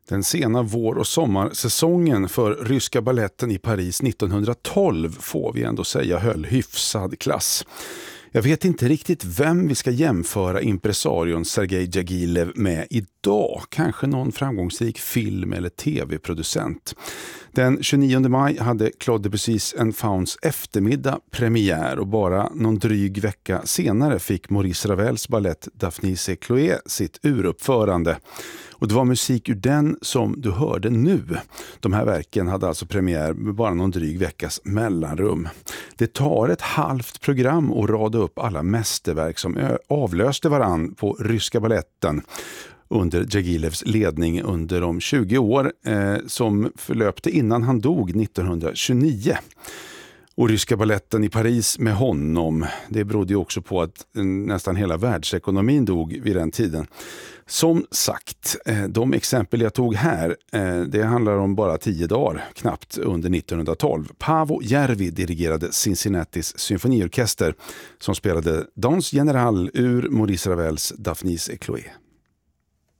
Den sena vår- och sommarsäsongen för Ryska balletten i Paris 1912 får vi ändå säga höll hyfsad klass. Jag vet inte riktigt vem vi ska jämföra impresarion Sergej Djagilev med idag. Kanske någon framgångsrik film- eller tv-producent. Den 29 maj hade Claude Debussys En Fauns eftermiddag premiär och bara någon dryg vecka senare fick Maurice Ravels ballett Daphnis et Chloé sitt uruppförande. Och det var musik ur den som du hörde nu. De här verken hade alltså premiär med bara någon dryg veckas mellanrum. Det tar ett halvt program att rada upp alla mästerverk som avlöste varann på Ryska balletten under Djagilevs ledning under de 20 år som förlöpte innan han dog 1929. Och Ryska balletten i Paris med honom, det berodde ju också på att nästan hela världsekonomin dog vid den tiden. Som sagt, de exempel jag tog här, det handlar om bara 10 dagar, knappt under 1912. Paavo Järvi dirigerade Cincinnatis symfoniorkester som spelade Danse General ur Maurice Ravels Daphnis et Chloé.